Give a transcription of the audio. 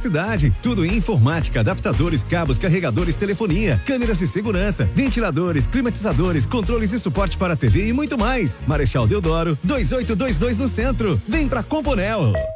cidade. Tudo em informática, adaptadores, cabos, carregadores, telefonia, câmeras de segurança, ventiladores, climatizadores, controles e suporte para TV e muito mais. Marechal Deodoro, 2822 no centro. Vem pra Componel.